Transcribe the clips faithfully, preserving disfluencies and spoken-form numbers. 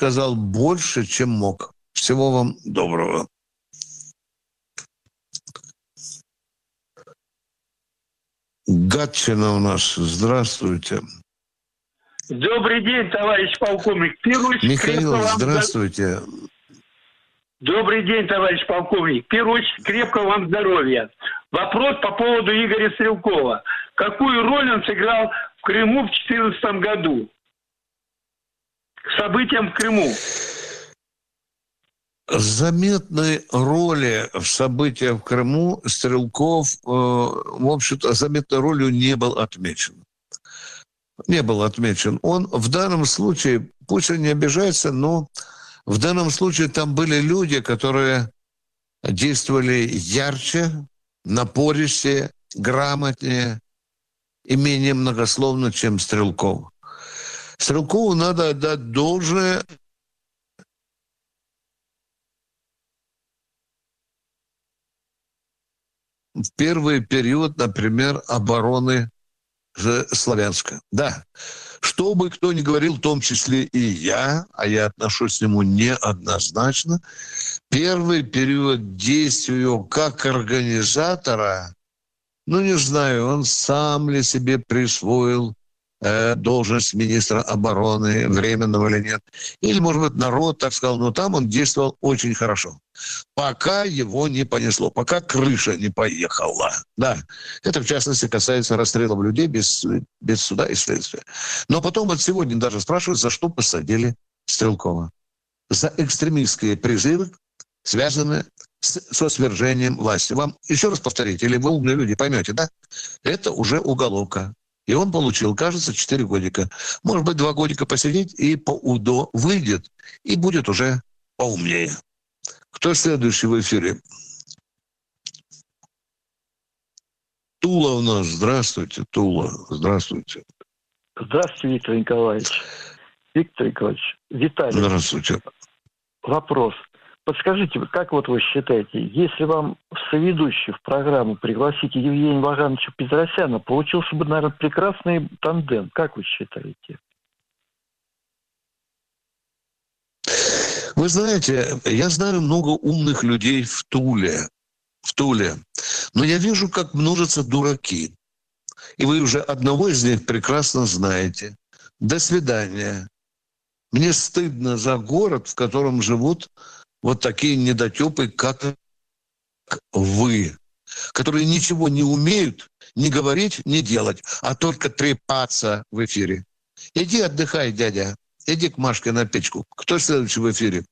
сказал больше, чем мог. Всего вам доброго. Гатчина у нас. Здравствуйте. Добрый день, товарищ полковник. Первый Михаил, здравствуйте. Добрый день, товарищ полковник. В первую очередь, крепкого вам здоровья. Вопрос по поводу Игоря Стрелкова. Какую роль он сыграл в Крыму в две тысячи четырнадцатом году? К событиям в Крыму. Заметной роли в событиях в Крыму Стрелков, э, в общем-то, заметной ролью не был отмечен. Не был отмечен. Он в данном случае, пусть он не обижается, но в данном случае там были люди, которые действовали ярче, напористее, грамотнее и менее многословно, чем Стрелков. Стрелкову надо отдать должное. В первый период, например, обороны Славянска. Да, что бы кто ни говорил, в том числе и я, а я отношусь к нему неоднозначно, первый период действия его как организатора, ну, не знаю, он сам ли себе присвоил э, должность министра обороны, временного или нет. Или, может быть, народ так сказал, но там он действовал очень хорошо. Пока его не понесло, пока крыша не поехала. Да, это, в частности, касается расстрелов людей без, без суда и следствия. Но потом вот сегодня даже спрашивают, за что посадили Стрелкова. За экстремистские призывы, связанные с, со свержением власти. Вам еще раз повторить, или вы умные люди поймете, да? Это уже уголовка. И он получил, кажется, четыре годика. Может быть, два годика посидеть и по УДО выйдет, и будет уже поумнее. Кто следующий в эфире? Тула у нас. Здравствуйте, Тула. Здравствуйте. Здравствуйте, Виктор Николаевич. Виктор Николаевич, Виталий. Здравствуйте. Вопрос. Подскажите, как вот вы считаете, если вам в соведущий в программу пригласить Евгения Вагановича Петросяна, получился бы, наверное, прекрасный тандем. Как вы считаете? Вы знаете, я знаю много умных людей в Туле, в Туле, но я вижу, как множатся дураки. И вы уже одного из них прекрасно знаете. До свидания. Мне стыдно за город, в котором живут вот такие недотёпы, как вы, которые ничего не умеют ни говорить, ни делать, а только трепаться в эфире. Иди отдыхай, дядя. Иди к Машке на печку. Кто следующий в эфире?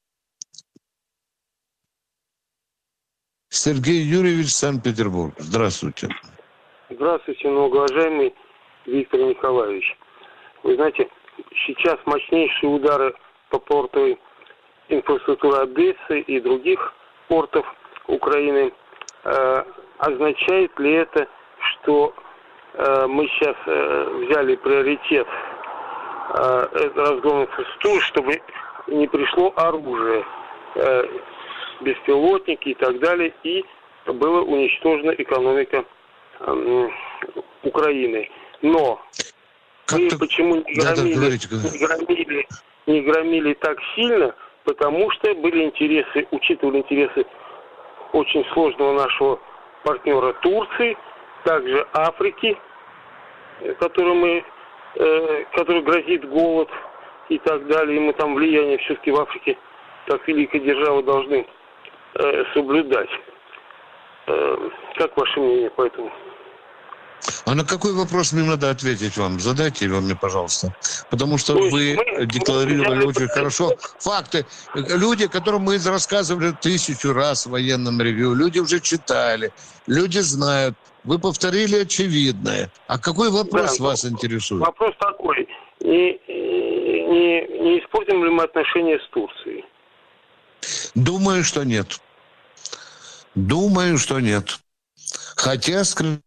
Сергей Юрьевич, Санкт-Петербург. Здравствуйте. Здравствуйте, многоуважаемый Виктор Николаевич. Вы знаете, сейчас мощнейшие удары по портовой инфраструктуре Одессы и других портов Украины. Э, означает ли это, что э, мы сейчас э, взяли приоритет разгон инфраструктуры, чтобы не пришло оружие, э, беспилотники и так далее, и была уничтожена экономика э, Украины. Но мы почему не громили, да, да, не, громили, не громили так сильно, потому что были интересы, учитывали интересы очень сложного нашего партнера Турции, также Африки, которую мы который грозит голод и так далее, и мы там влияние все-таки в Африке, как великая держава, должны э, соблюдать. Э, как ваше мнение по этому? А на какой вопрос мне надо ответить вам? Задайте его мне, пожалуйста. Потому что То вы мы, декларировали мы очень хорошо факты. Люди, которым мы рассказывали тысячу раз в военном ревью, люди уже читали, люди знают. Вы повторили очевидное. А какой вопрос да, вас интересует? Вопрос такой. Не, не, не испортим ли мы отношения с Турцией? Думаю, что нет. Думаю, что нет. Хотя скрежещет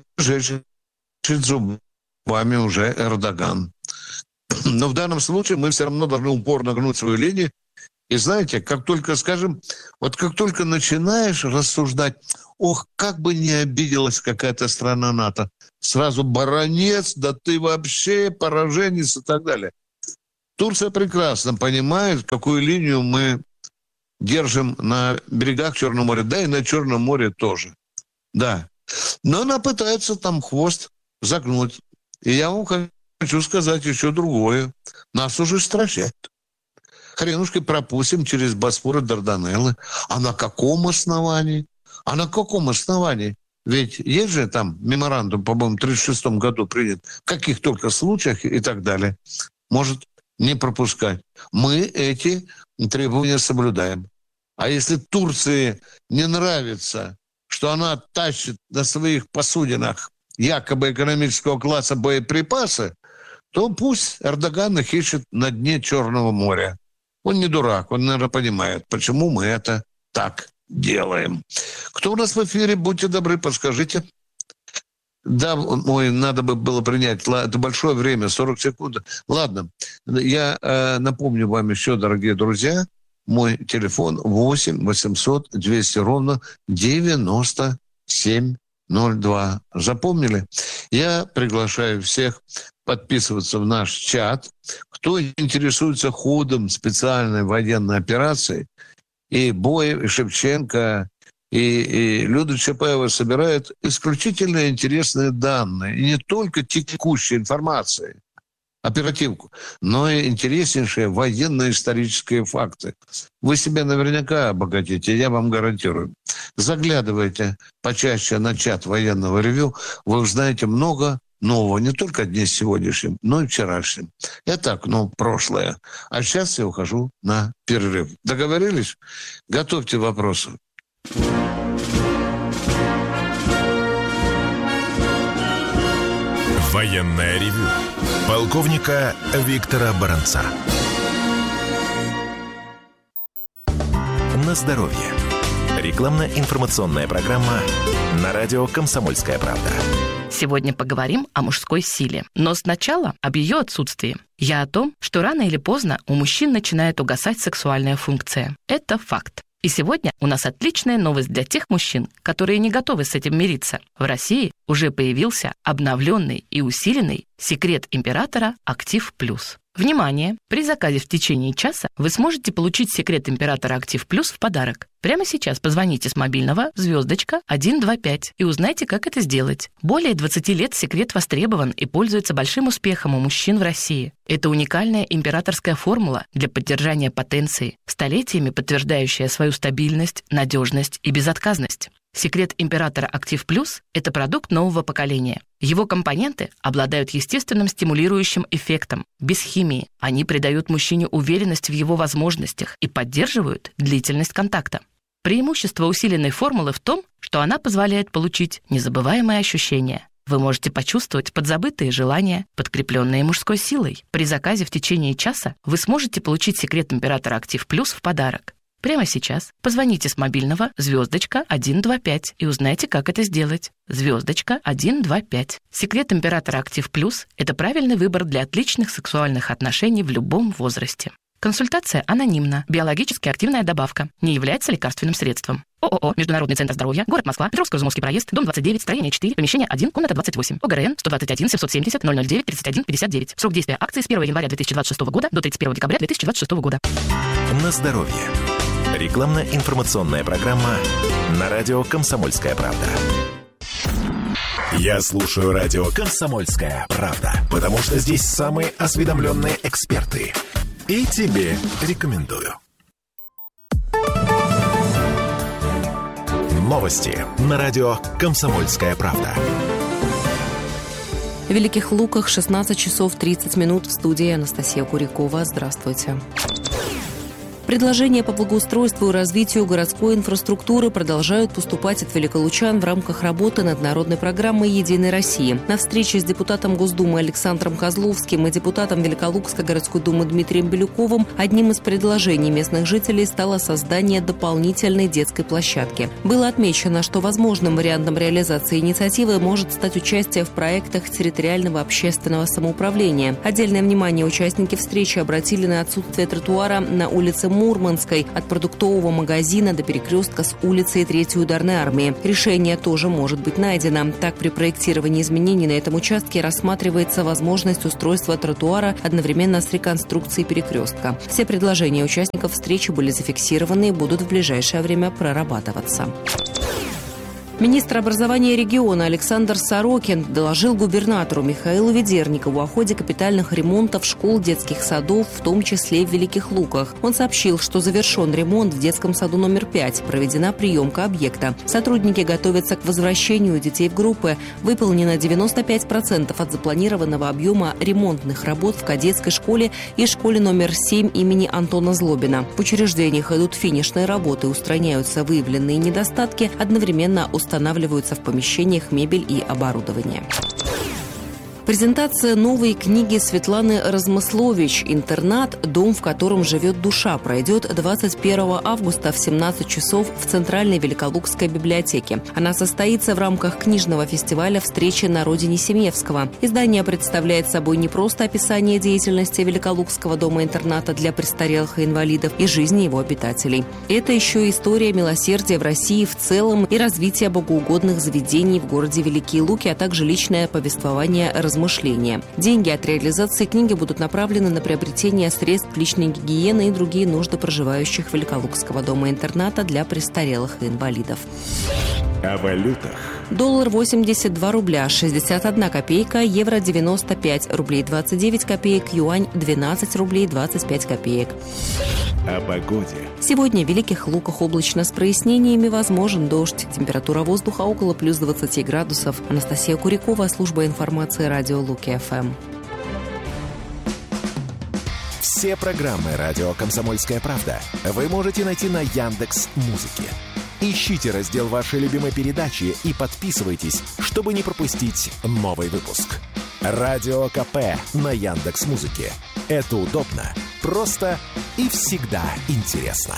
зубами уже Эрдоган. Но в данном случае мы все равно должны упорно гнуть свою линию. И знаете, как только, скажем, вот как только начинаешь рассуждать, ох, как бы не обиделась какая-то страна НАТО, сразу баронец, да ты вообще пораженец и так далее. Турция прекрасно понимает, какую линию мы держим на берегах Черного моря, да и на Черном море тоже. Да. Но она пытается там хвост загнуть. И я вам хочу сказать еще другое. Нас уже страшат. Хренушки пропустим через Босфор и Дарданеллы. А на каком основании? А на каком основании? Ведь есть же там меморандум, по-моему, в тридцать шестом году принят. В каких только случаях и так далее. Может не пропускать. Мы эти требования соблюдаем. А если Турции не нравится, что она тащит на своих посудинах якобы экономического класса боеприпасы, то пусть Эрдоган их ищет на дне Черного моря. Он не дурак, он, наверное, понимает, почему мы это так делаем. Кто у нас в эфире? Будьте добры, подскажите. Да, ой, надо бы было принять. Это большое время, сорок секунд. Ладно, я э, напомню вам еще, дорогие друзья, мой телефон восемь восемьсот двести ровно девяносто семь ноль два. Запомнили? Я приглашаю всех подписываться в наш чат. Кто интересуется ходом специальной военной операции, и Боев, и Шевченко, и, и Люда Чапаева собирают исключительно интересные данные. И не только текущей информации, оперативку, но и интереснейшие военно-исторические факты. Вы себя наверняка обогатите, я вам гарантирую. Заглядывайте почаще на чат военного ревью, вы узнаете много нового, не только о дне сегодняшнем, но и вчерашнем. Это окно прошлое. А сейчас я ухожу на перерыв. Договорились? Готовьте вопросы. Военное ревю полковника Виктора Баранца. На здоровье. Рекламно-информационная программа на радио «Комсомольская правда». Сегодня поговорим о мужской силе. Но сначала об ее отсутствии. Я о том, что рано или поздно у мужчин начинает угасать сексуальная функция. Это факт. И сегодня у нас отличная новость для тех мужчин, которые не готовы с этим мириться. В России уже появился обновленный и усиленный секрет императора «Актив Плюс». Внимание! При заказе в течение часа вы сможете получить секрет императора «Актив Плюс» в подарок. Прямо сейчас позвоните с мобильного звездочка один два пять и узнайте, как это сделать. Более двадцати лет секрет востребован и пользуется большим успехом у мужчин в России. Это уникальная императорская формула для поддержания потенции, столетиями подтверждающая свою стабильность, надежность и безотказность. Секрет императора «Актив Плюс» – это продукт нового поколения. Его компоненты обладают естественным стимулирующим эффектом, без химии. Они придают мужчине уверенность в его возможностях и поддерживают длительность контакта. Преимущество усиленной формулы в том, что она позволяет получить незабываемые ощущения. Вы можете почувствовать подзабытые желания, подкрепленные мужской силой. При заказе в течение часа вы сможете получить секрет императора «Актив Плюс» в подарок. Прямо сейчас позвоните с мобильного звездочка один два пять и узнайте, как это сделать. Звездочка один два пять. Секрет императора «Актив Плюс» – это правильный выбор для отличных сексуальных отношений в любом возрасте. Консультация анонимна. Биологически активная добавка. Не является лекарственным средством. ООО «Международный центр здоровья», город Москва, Петровско-Изумовский проезд, дом двадцать девять, строение четыре, помещение один, комната двадцать восемь. ОГРН сто двадцать один семьсот семьдесят ноль ноль девять тридцать один пятьдесят девять. Срок действия акции с первого января две тысячи двадцать шестого года до тридцать первого декабря две тысячи двадцать шестого года. На здоровье. Рекламно-информационная программа на радио «Комсомольская правда». Я слушаю радио «Комсомольская правда», потому что здесь самые осведомленные эксперты. И тебе рекомендую. Новости на радио «Комсомольская правда». В Великих Луках шестнадцать часов тридцать минут. В студии Анастасия Курякова. Здравствуйте. Предложения по благоустройству и развитию городской инфраструктуры продолжают поступать от великолучан в рамках работы над народной программой «Единой России». На встрече с депутатом Госдумы Александром Козловским и депутатом Великолукской городской думы Дмитрием Белюковым одним из предложений местных жителей стало создание дополнительной детской площадки. Было отмечено, что возможным вариантом реализации инициативы может стать участие в проектах территориального общественного самоуправления. Отдельное внимание участники встречи обратили на отсутствие тротуара на улице Мосина Мурманской, от продуктового магазина до перекрестка с улицей Третьей ударной армии. Решение тоже может быть найдено. Так, при проектировании изменений на этом участке рассматривается возможность устройства тротуара одновременно с реконструкцией перекрестка. Все предложения участников встречи были зафиксированы и будут в ближайшее время прорабатываться. Министр образования региона Александр Сорокин доложил губернатору Михаилу Ведерникову о ходе капитальных ремонтов школ, детских садов, в том числе и в Великих Луках. Он сообщил, что завершен ремонт в детском саду номер пять, проведена приемка объекта. Сотрудники готовятся к возвращению детей в группы. Выполнено девяносто пять процентов от запланированного объема ремонтных работ в кадетской школе и школе номер семь имени Антона Злобина. В учреждениях идут финишные работы, устраняются выявленные недостатки, одновременно устанавливаются в помещениях мебель и оборудование. Презентация новой книги Светланы Размыслович «Интернат. Дом, в котором живет душа» пройдет двадцать первого августа в семнадцать часов в Центральной Великолукской библиотеке. Она состоится в рамках книжного фестиваля «Встречи на родине Семевского». Издание представляет собой не просто описание деятельности Великолукского дома-интерната для престарелых и инвалидов и жизни его обитателей. Это еще и история милосердия в России в целом и развития богоугодных заведений в городе Великие Луки, а также личное повествование размышления. Деньги от реализации книги будут направлены на приобретение средств личной гигиены и другие нужды проживающих Великолукского дома-интерната для престарелых и инвалидов. О валютах. Доллар восемьдесят два рубля шестьдесят одна копейка, евро девяносто пять рублей двадцать девять копеек, юань двенадцать рублей двадцать пять копеек. О погоде. Сегодня в Великих Луках облачно с прояснениями, возможен дождь. Температура воздуха около плюс двадцати градусов. Анастасия Курякова, служба информации радио Луки-ФМ. Все программы радио «Комсомольская правда» вы можете найти на Яндекс.Музыке. Ищите раздел вашей любимой передачи и подписывайтесь, чтобы не пропустить новый выпуск. Радио КП на Яндекс.Музыке. Это удобно, просто и всегда интересно.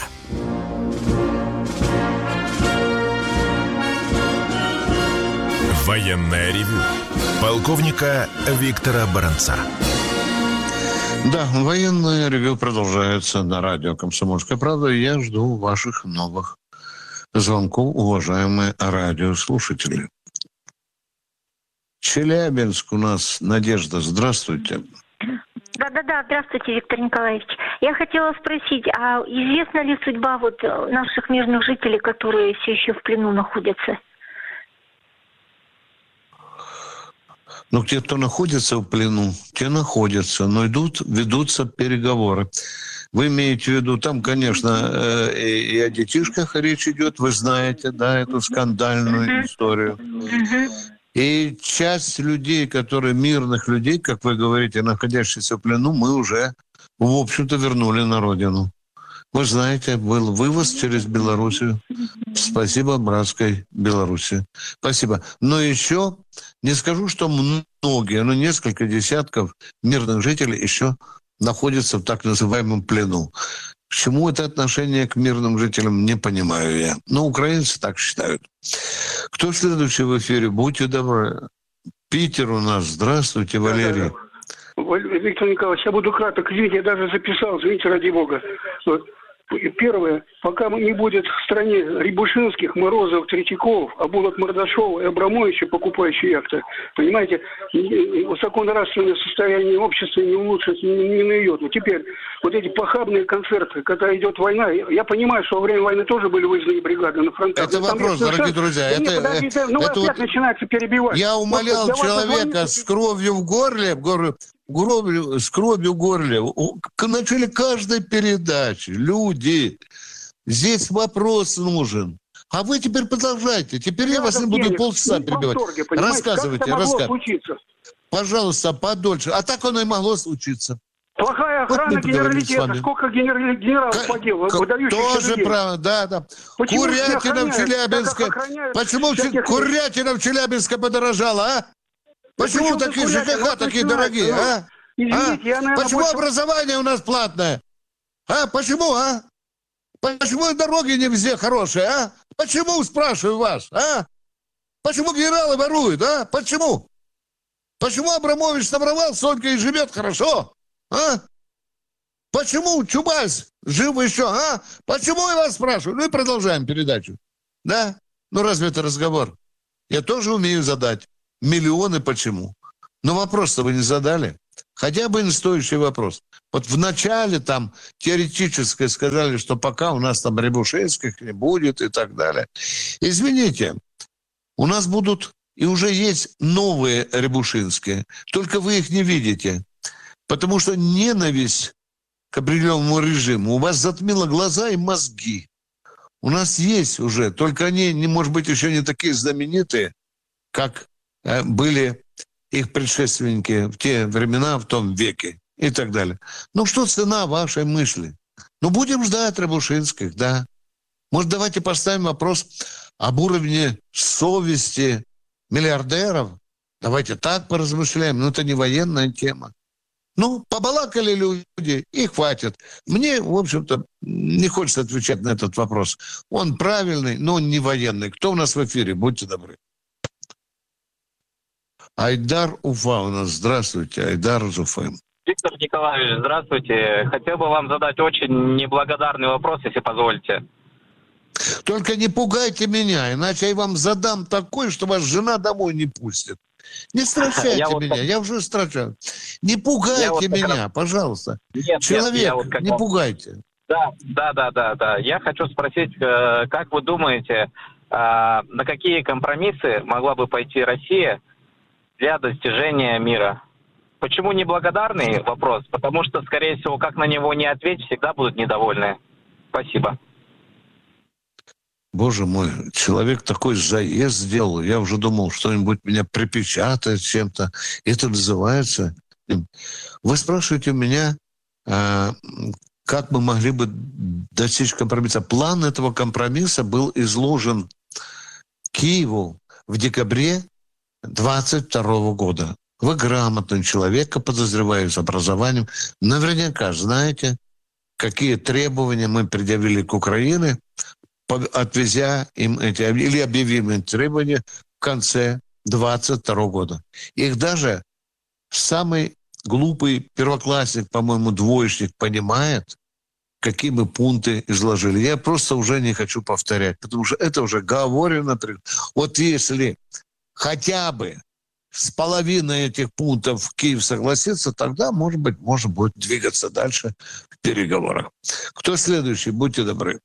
Военное ревю полковника Виктора Баранца. Да, военное ревю продолжается на радио «Комсомольская правда». И я жду ваших новых звонков, уважаемые радиослушатели. Челябинск у нас. Надежда, здравствуйте. Да-да-да, здравствуйте, Виктор Николаевич. Я хотела спросить, а известна ли судьба вот наших мирных жителей, которые все еще в плену находятся? Ну, те, кто находится в плену, те находятся, но идут, ведутся переговоры. Вы имеете в виду, там, конечно, и о детишках речь идет, вы знаете, да, эту скандальную uh-huh. историю. Uh-huh. И часть людей, которые, мирных людей, как вы говорите, находящихся в плену, мы уже, в общем-то, вернули на родину. Вы знаете, был вывоз через Белоруссию. Спасибо братской Беларуси. Спасибо. Но еще не скажу, что многие, но несколько десятков мирных жителей еще находятся в так называемом плену. К чему это отношение к мирным жителям, не понимаю я. Но украинцы так считают. Кто следующий в эфире? Будьте добры. Питер у нас. Здравствуйте, Валерий. Да, да, да. Виктор Николаевич, я буду краток. Извините, я даже записал. Извините, ради бога. Вот. Первое, пока не будет в стране Рябушинских, Морозов, Третьяковых, а будут Мордашова и Абрамовича, покупающие яхты, понимаете, высоконравственное состояние общества не улучшится, не, не найдет. Но теперь вот эти похабные концерты, когда идет война, я понимаю, что во время войны тоже были вызваны бригады на фронтах. Это вопрос, совершенно... дорогие друзья. Да это, нет, подождите, ну это, опять вот... начинается перебивать. Я умолял вот, человека я с кровью в горле, в горле Гробью, с кровью в горле, к начале каждой передачи, люди, здесь вопрос нужен. А вы теперь продолжайте. Теперь я, я вас не буду денег, полчаса перебивать. Восторге, рассказывайте, рассказывайте. Пожалуйста, подольше. А так оно и могло случиться. Плохая охрана вот генералитета. Сколько генералов генералов погибло? Тоже правда, да, да. Почему Курятина в Челябинске. Почему Курятина в Челябинске подорожала, а? Почему, Почему такие ЖКХ такие дорогие, а? Извините, а? Я, наверное, Почему больше... образование у нас платное? А? Почему, а? Почему дороги не везде хорошие, а? Почему, спрашиваю вас, а? Почему генералы воруют, а? Почему? Почему Абрамович собрал Сонька и живет хорошо, а? Почему Чубайс жив еще, а? Почему я вас спрашиваю? Ну и продолжаем передачу. Да? Ну разве это разговор? Я тоже умею задать миллионы почему. Но вопрос-то вы не задали. Хотя бы не стоящий вопрос. Вот в начале там теоретически сказали, что пока у нас там Рябушинских не будет и так далее. Извините, у нас будут и уже есть новые Рябушинские. Только вы их не видите. Потому что ненависть к определенному режиму у вас затмила глаза и мозги. У нас есть уже, только они, не, может быть, еще не такие знаменитые, как э, были их предшественники в те времена, в том веке и так далее. Ну, что цена вашей мысли? Ну, будем ждать Рябушинских, да. Может, давайте поставим вопрос об уровне совести миллиардеров? Давайте так поразмышляем. Но это не военная тема. Ну, побалакали люди, и хватит. Мне, в общем-то, не хочется отвечать на этот вопрос. Он правильный, но он не военный. Кто у нас в эфире? Будьте добры. Айдар Уфа у нас. Здравствуйте, Айдар из Уфы. Виктор Николаевич, здравствуйте. Хотел бы вам задать очень неблагодарный вопрос, если позволите. Только не пугайте меня, иначе я вам задам такой, что вас жена домой не пустит. Не стращайте я меня, вот... я уже страшаю. Не пугайте вот меня, раз... пожалуйста. Нет, Человек, нет, вот не раз... пугайте. Да, да, да, да, да. Я хочу спросить, как вы думаете, на какие компромиссы могла бы пойти Россия для достижения мира? Почему неблагодарный вопрос? Потому что, скорее всего, как на него не ответить, всегда будут недовольны. Спасибо. Боже мой, человек такой заезд сделал. Я уже думал, что-нибудь меня припечатает чем-то. Это называется... Вы спрашиваете у меня, как мы могли бы достичь компромисса. План этого компромисса был изложен Киеву в декабре двадцать второго года. Вы грамотный человек, подозреваю, с образованием. Наверняка знаете, какие требования мы предъявили к Украине, отвезя им эти, или объявим эти требования в конце двадцать второго года. Их даже самый глупый первоклассник, по-моему, двоечник понимает, какие мы пункты изложили. Я просто уже не хочу повторять, потому что это уже говорено. Вот если хотя бы с половиной этих пунктов Киев согласится, тогда, может быть, можно будет двигаться дальше в переговорах. Кто следующий? Будьте добры.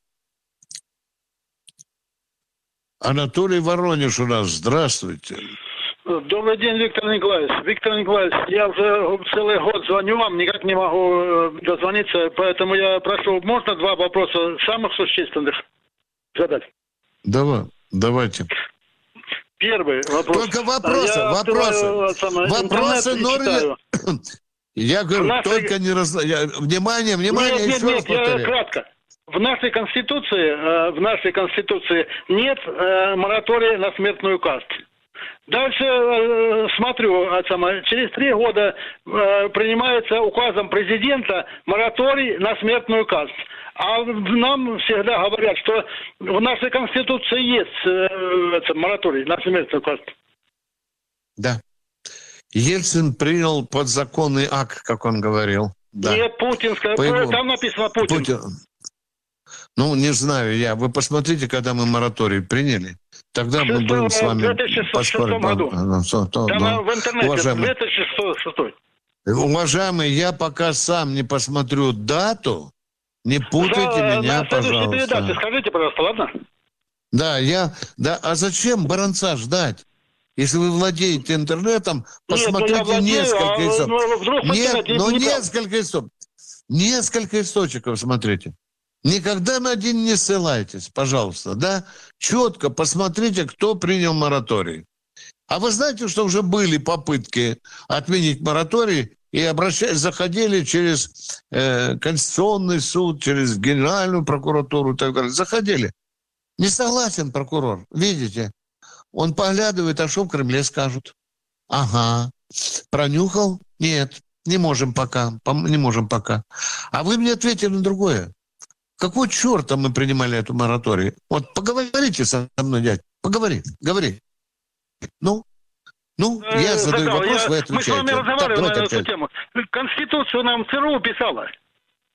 Анатолий Воронеж у нас. Здравствуйте. Добрый день, Виктор Николаевич. Виктор Николаевич, я уже целый год звоню вам, никак не могу дозвониться, поэтому я прошу, можно два вопроса самых существенных задать? Давай, давайте. Первый вопрос. Только вопросы, я вопросы. Вопросы, но... Я говорю, нашей... только не раз... Я... Внимание, внимание, нет, еще нет, раз нет, повторяю. Я кратко. В нашей Конституции, в нашей Конституции нет моратория на смертную казнь. Дальше э, смотрю, через три года э, принимается указом президента мораторий на смертную казнь. А нам всегда говорят, что в нашей Конституции есть э, мораторий на смертную казнь. Да. Ельцин принял подзаконный акт, как он говорил. Да. Нет, путинская. По его... Там написано Путин. Путин. Ну, не знаю я. Вы посмотрите, когда мы мораторий приняли. Тогда мы будем с вами... В две тысячи шестом году. Ну, то, то, Там ну, в интернете. уважаемый, две тысячи шестой. Уважаемый, я пока сам не посмотрю дату, не путайте За, меня, пожалуйста. Передаче скажите, пожалуйста, ладно? Да, я... Да, а зачем баранца ждать? Если вы владеете интернетом, посмотрите Нет, ну владею, несколько а, источников. Ну, Нет, но не несколько источников. Несколько источников смотрите. Никогда на один не ссылайтесь, пожалуйста, да? Четко посмотрите, кто принял мораторий. А вы знаете, что уже были попытки отменить мораторий и обращались, заходили через э, Конституционный суд, через Генеральную прокуратуру и так далее. Заходили. Не согласен прокурор, видите? Он поглядывает, а что в Кремле скажут? Ага. Пронюхал? Нет, не можем пока, не можем пока. А вы мне ответили на другое. Какого черта мы принимали эту мораторию? Вот поговорите со мной, дядь. Поговори, говори. Ну, ну, я задаю Закал, вопрос, я... вы отвечаете. Мы с вами разговаривали так, на эту тему. Конституцию нам ЦРУ писала.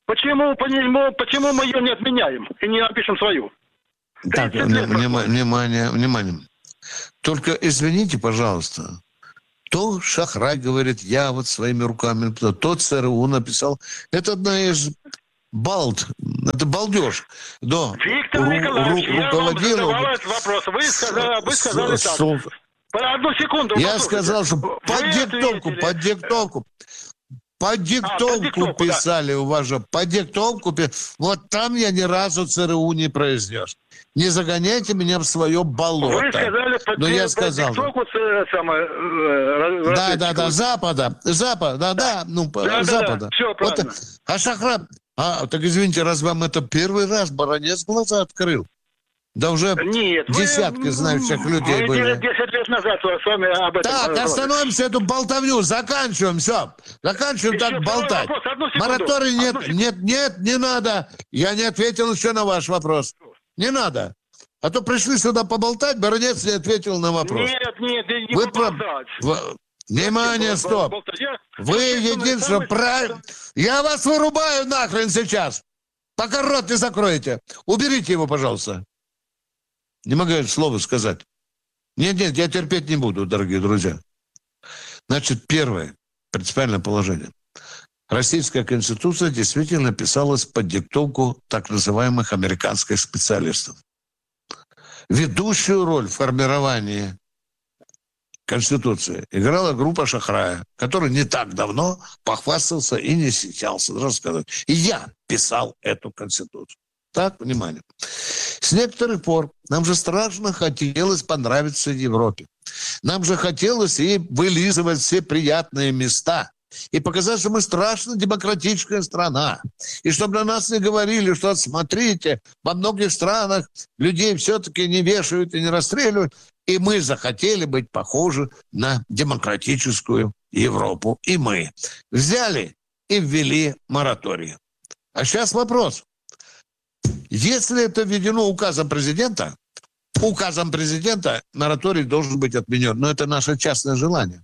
Почему, почему, почему мы ее не отменяем и не напишем свою? Так, внимание, внимание, внимание. Только извините, пожалуйста, то Шахрай говорит, я вот своими руками, то ЦРУ написал. Это одна из балд, это балдеж. Но Виктор ру, Николаевич, ру, я вам руководил... задавал этот вопрос. Вы сказали, вы сказали с, так. с, Одну секунду. я послушайте. сказал, что под диктовку, под диктовку. По диктовку а, писали, да. Уважаемый, по диктовку. Вот там я ни разу ЦРУ не произнес. Не загоняйте меня в свое болото. Вы сказали, под, Но я под сказал, диктовку самое... Э, да, да, да, Запада, Запада, да, да, ну, да, Запада. Да, да. Все правильно. Вот, а Шахрай... А, так извините, раз вам это первый раз баронец глаза открыл? Да уже Нет, десятки вы, знающих людей мы были. десять лет назад с вами об этом Так, говорили. остановимся эту болтовню, заканчиваем, все. Заканчиваем еще так болтать. Вопрос, Мораторий нет, нет, нет, не надо. Я не ответил еще на ваш вопрос. Не надо. А то пришли сюда поболтать, баронец не ответил на вопрос. Нет, нет, не Вы поболтать. Про... Внимание, стоп. Вы единственное правильно... Я вас вырубаю нахрен сейчас. Пока рот не закроете. Уберите его, пожалуйста. Не могу слово сказать. Нет, нет, я терпеть не буду, дорогие друзья. Значит, первое, принципиальное положение. Российская Конституция действительно писалась под диктовку так называемых американских специалистов. Ведущую роль в формировании Конституции играла группа Шахрая, который не так давно похвастался и не стеснялся рассказать. И я писал эту Конституцию. Так, внимание. С некоторых пор нам же страшно хотелось понравиться Европе. Нам же хотелось и вылизывать все приятные места. И показать, что мы страшно демократическая страна. И чтобы на нас не говорили, что смотрите, во многих странах людей все-таки не вешают и не расстреливают. И мы захотели быть похожи на демократическую Европу. И мы взяли и ввели мораторий. А сейчас вопрос. Если это введено указом президента, указом президента мораторий должен быть отменен. Но это наше частное желание.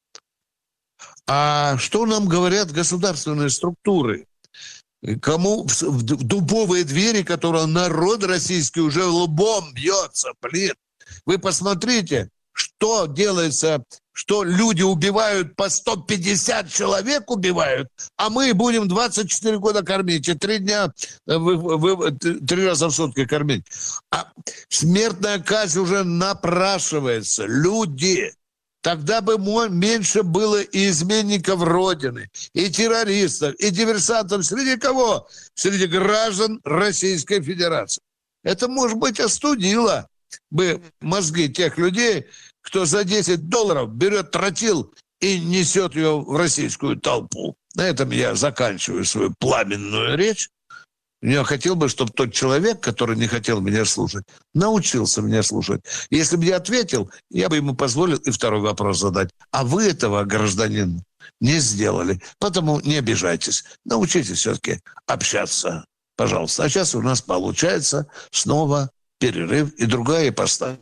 А что нам говорят государственные структуры? Кому в дубовые двери, которые народ российский уже лбом бьется, блин. Вы посмотрите, что делается, что люди убивают по сто пятьдесят человек убивают, а мы будем двадцать четыре года кормить, и три дня, вы, вы, три раза в сутки кормить. А смертная казнь уже напрашивается. Люди... Тогда бы меньше было и изменников Родины, и террористов, и диверсантов. Среди кого? Среди граждан Российской Федерации. Это, может быть, остудило бы мозги тех людей, кто за десять долларов берет тротил и несет ее в российскую толпу. На этом я заканчиваю свою пламенную речь. Я хотел бы, чтобы тот человек, который не хотел меня слушать, научился меня слушать. Если бы я ответил, я бы ему позволил и второй вопрос задать. А вы этого, гражданин, не сделали. Потому не обижайтесь. Научитесь все-таки общаться, пожалуйста. А сейчас у нас получается снова перерыв и другая ипостась.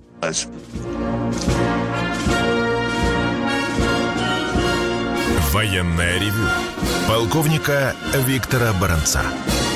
Военное ревю полковника Виктора Баранца.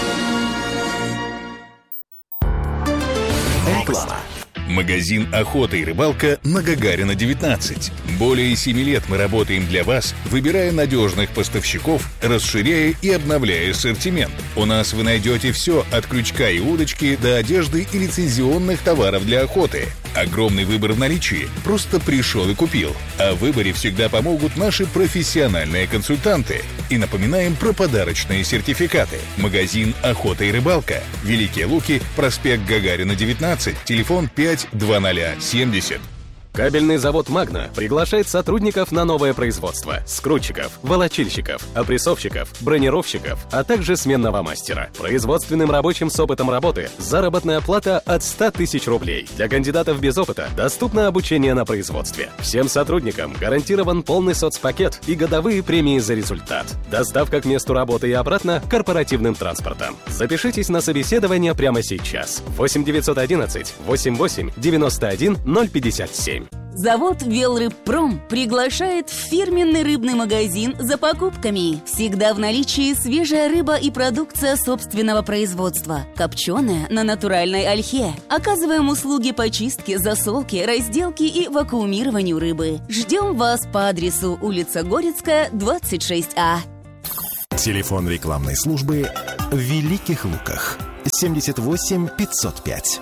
Реклама. Магазин «Охота и рыбалка» на Гагарина, девятнадцать. Более семи лет мы работаем для вас, выбирая надежных поставщиков, расширяя и обновляя ассортимент. У нас вы найдете все от крючка и удочки до одежды и лицензионных товаров для охоты. Огромный выбор в наличии. Просто пришел и купил. А в выборе всегда помогут наши профессиональные консультанты. И напоминаем про подарочные сертификаты. Магазин «Охота и рыбалка». Великие Луки, проспект Гагарина, девятнадцать, телефон пять двадцать семьдесят. Кабельный завод «Магна» приглашает сотрудников на новое производство. Скрутчиков, волочильщиков, опрессовщиков, бронировщиков, а также сменного мастера. Производственным рабочим с опытом работы заработная плата от ста тысяч рублей. Для кандидатов без опыта доступно обучение на производстве. Всем сотрудникам гарантирован полный соцпакет и годовые премии за результат. Доставка к месту работы и обратно корпоративным транспортом. Запишитесь на собеседование прямо сейчас. восемь девятьсот одиннадцать восемьдесят восемь девяносто один ноль пятьдесят семь. Завод «Велрыбпром» приглашает в фирменный рыбный магазин за покупками. Всегда в наличии свежая рыба и продукция собственного производства. Копченая на натуральной ольхе. Оказываем услуги по чистке, засолке, разделке и вакуумированию рыбы. Ждем вас по адресу улица Горецкая, двадцать шесть А. Телефон рекламной службы в Великих Луках. семьдесят восемь пятьсот пять.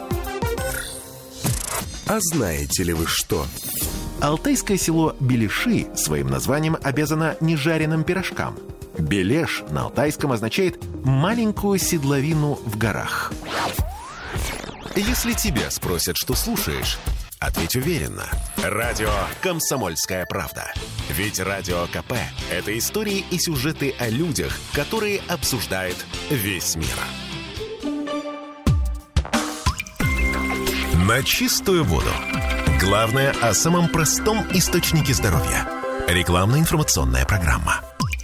А знаете ли вы что? Алтайское село Белеши своим названием обязано нежаренным пирожкам. Белеш на алтайском означает «маленькую седловину в горах». Если тебя спросят, что слушаешь, ответь уверенно. Радио «Комсомольская правда». Ведь Радио КП – это истории и сюжеты о людях, которые обсуждает весь мир. На чистую воду. Главное о самом простом источнике здоровья. Рекламно-информационная программа.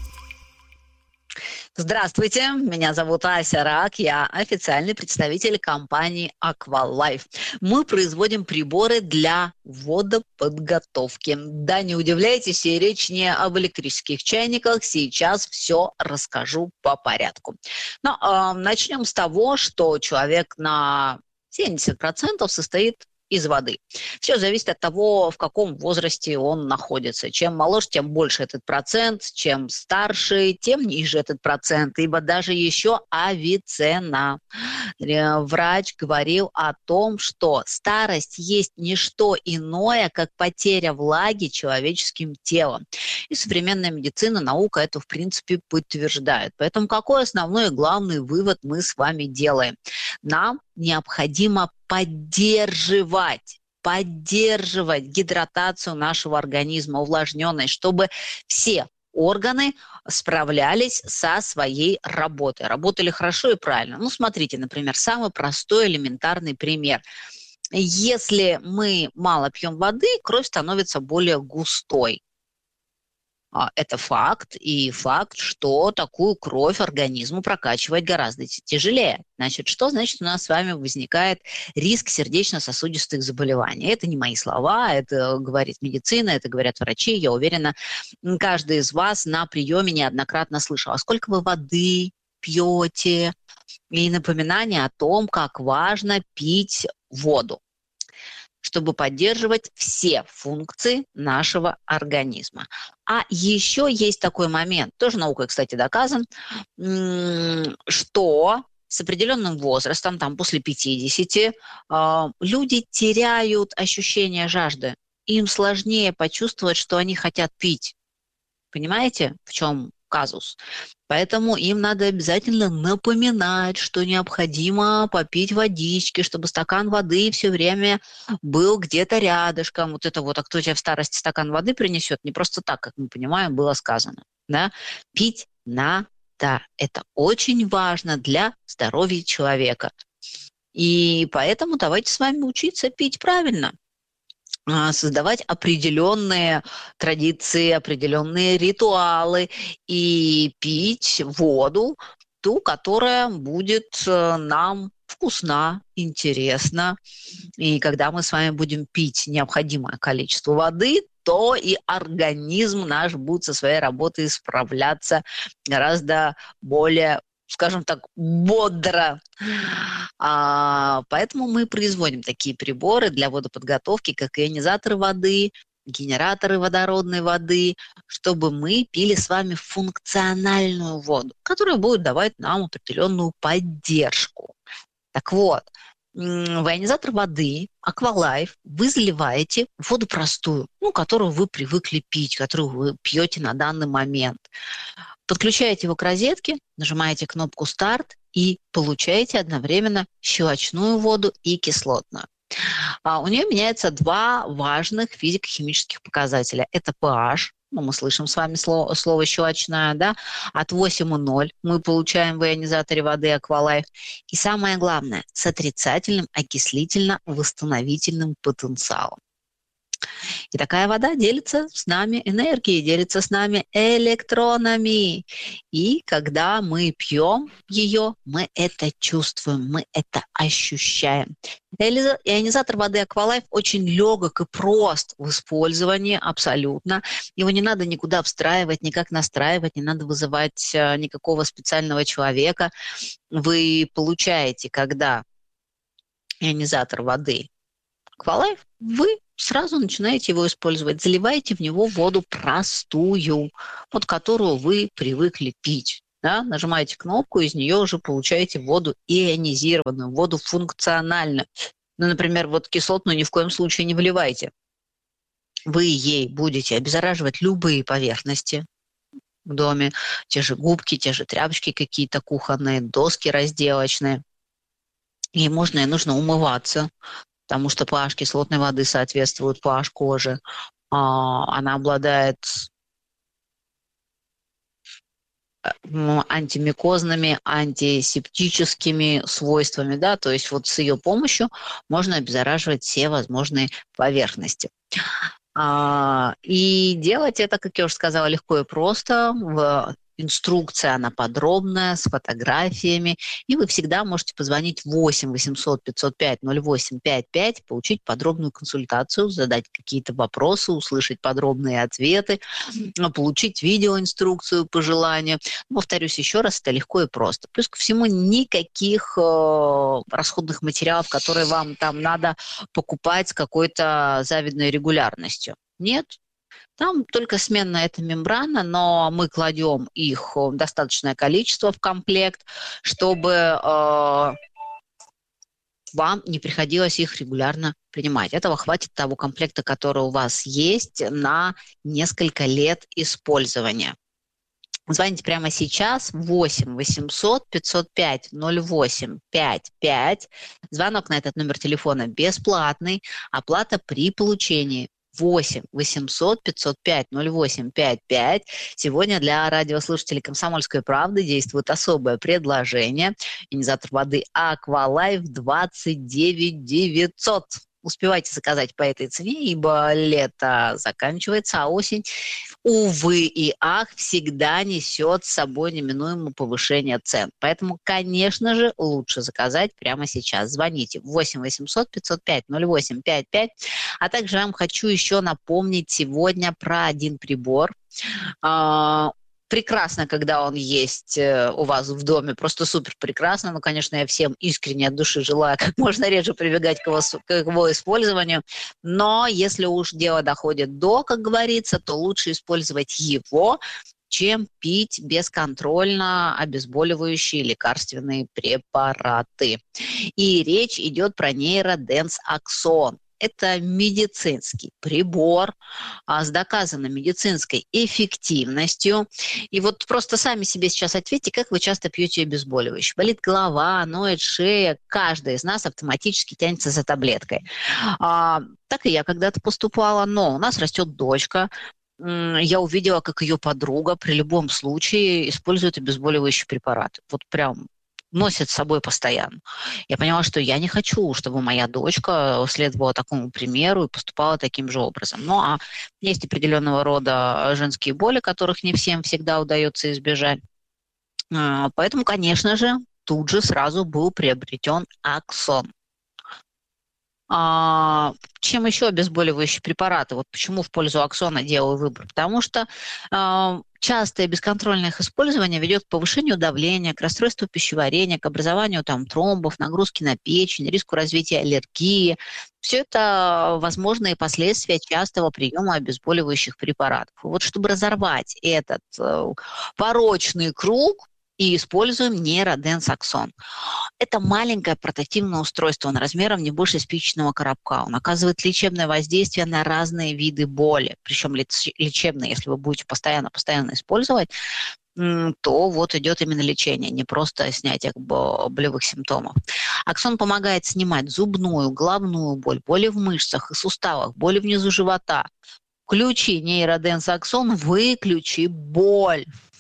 Здравствуйте, меня зовут Ася Рак, я официальный представитель компании Aqualife. Мы производим приборы для водоподготовки. Да, не удивляйтесь, и речь не об электрических чайниках, сейчас все расскажу по порядку. Но э, начнем с того, что человек на семьдесят процентов состоит из воды. Все зависит от того, в каком возрасте он находится. Чем моложе, тем больше этот процент, чем старше, тем ниже этот процент, ибо даже еще Авиценна, врач, говорил о том, что старость есть не что иное, как потеря влаги человеческим телом. И современная медицина, наука это, в принципе, подтверждает. Поэтому какой основной и главный вывод мы с вами делаем? Нам необходимо поддерживать, поддерживать гидратацию нашего организма, увлажненность, чтобы все органы справлялись со своей работой. Работали хорошо и правильно. Ну, смотрите, например, самый простой элементарный пример. Если мы мало пьем воды, кровь становится более густой. Это факт, и факт, что такую кровь организму прокачивать гораздо тяжелее. Значит, что значит у нас с вами возникает риск сердечно-сосудистых заболеваний? Это не мои слова, это говорит медицина, это говорят врачи. Я уверена, каждый из вас на приеме неоднократно слышал, а сколько вы воды пьете? И напоминание о том, как важно пить воду, чтобы поддерживать все функции нашего организма. А еще есть такой момент, тоже наукой, кстати, доказан, что с определенным возрастом, там после пятидесяти, люди теряют ощущение жажды. Им сложнее почувствовать, что они хотят пить. Понимаете, в чем казус? Поэтому им надо обязательно напоминать, что необходимо попить водички, чтобы стакан воды все время был где-то рядышком. Вот это вот, а кто тебе в старости стакан воды принесет? Не просто так, как мы понимаем, было сказано. Да? Пить надо. Это очень важно для здоровья человека. И поэтому давайте с вами учиться пить правильно. Создавать определенные традиции, определенные ритуалы и пить воду, ту, которая будет нам вкусна, интересна. И когда мы с вами будем пить необходимое количество воды, то и организм наш будет со своей работой справляться гораздо более, скажем так, бодро. А, поэтому мы производим такие приборы для водоподготовки, как ионизаторы воды, генераторы водородной воды, чтобы мы пили с вами функциональную воду, которая будет давать нам определенную поддержку. Так вот, в ионизатор воды Aqualife вы заливаете воду простую, ну, которую вы привыкли пить, которую вы пьете на данный момент. Подключаете его к розетке, нажимаете кнопку «Старт» и получаете одновременно щелочную воду и кислотную. А у нее меняются два важных физико-химических показателя. Это pH, ну, мы слышим с вами слово, слово «щелочная», да, от восемь и ноль мы получаем в ионизаторе воды Aqualife. И самое главное, с отрицательным окислительно-восстановительным потенциалом. И такая вода делится с нами энергией, делится с нами электронами. И когда мы пьем ее, мы это чувствуем, мы это ощущаем. Ионизатор воды Aqualife очень легок и прост в использовании абсолютно. Его не надо никуда встраивать, никак настраивать, не надо вызывать никакого специального человека. Вы получаете, когда ионизатор воды Aqualife, вы сразу начинаете его использовать. Заливаете в него воду простую, вот которую вы привыкли пить. Да? Нажимаете кнопку, из нее уже получаете воду ионизированную, воду функциональную. Ну, например, вот кислотную ни в коем случае не выливайте. Вы ей будете обеззараживать любые поверхности в доме, те же губки, те же тряпочки какие-то кухонные, доски разделочные. Ей можно и нужно умываться, потому что pH кислотной воды соответствует pH кожи. Она обладает антимикозными, антисептическими свойствами, да, то есть вот с ее помощью можно обеззараживать все возможные поверхности. И делать это, как я уже сказала, легко и просто. В инструкция, она подробная, с фотографиями. И вы всегда можете позвонить восемь восемьсот пятьсот пять ноль восемь пять пять, получить подробную консультацию, задать какие-то вопросы, услышать подробные ответы, получить видеоинструкцию по желанию. Повторюсь еще раз, это легко и просто. Плюс ко всему никаких э, расходных материалов, которые вам там надо покупать с какой-то завидной регулярностью. Нет. Там только сменная эта мембрана, но мы кладем их достаточное количество в комплект, чтобы э, вам не приходилось их регулярно принимать. Этого хватит того комплекта, который у вас есть, на несколько лет использования. Звоните прямо сейчас восемь восемьсот пятьсот пять ноль восемь пять пять. Звонок на этот номер телефона бесплатный, оплата при получении. восемь восемьсот пятьсот пять ноль восемь пять пять. Сегодня для радиослушателей «Комсомольской правды» действует особое предложение. Ионизатор воды Aqualife двадцать девять девятьсот. Успевайте заказать по этой цене, ибо лето заканчивается, а осень, увы и ах, всегда несет с собой неминуемое повышение цен. Поэтому, конечно же, лучше заказать прямо сейчас. Звоните восемь восемьсот пятьсот пять ноль восемь пять пять. А также я вам хочу еще напомнить сегодня про один прибор. Прекрасно, когда он есть у вас в доме, просто супер прекрасно. Ну, конечно, я всем искренне от души желаю как можно реже прибегать к его, к его использованию. Но если уж дело доходит до, как говорится, то лучше использовать его, чем пить бесконтрольно обезболивающие лекарственные препараты. И речь идет про нейроденс Аксон. Это медицинский прибор а, с доказанной медицинской эффективностью. И вот просто сами себе сейчас ответьте, как вы часто пьете обезболивающее. Болит голова, ноет шея. Каждый из нас автоматически тянется за таблеткой. А, так и я когда-то поступала, но у нас растет дочка. Я увидела, как ее подруга при любом случае использует обезболивающие препараты. Вот прям носит с собой постоянно. Я поняла, что я не хочу, чтобы моя дочка следовала такому примеру и поступала таким же образом. Ну, а есть определенного рода женские боли, которых не всем всегда удается избежать. Поэтому, конечно же, тут же сразу был приобретен Аксон. А, чем еще обезболивающие препараты? Вот почему в пользу Аксона делаю выбор? Потому что а, частое бесконтрольное их использование ведет к повышению давления, к расстройству пищеварения, к образованию там, тромбов, нагрузки на печень, риску развития аллергии. Все это возможные последствия частого приема обезболивающих препаратов. Вот чтобы разорвать этот э, порочный круг, и используем нейроденс Аксон. Это маленькое портативное устройство, он размером не больше спичечного коробка. Он оказывает лечебное воздействие на разные виды боли. Причем лечебное, если вы будете постоянно-постоянно использовать, то вот идет именно лечение, не просто снятие болевых симптомов. Аксон помогает снимать зубную, головную боль, боли в мышцах и суставах, боли внизу живота. Включи нейроденс Аксон, выключи боль.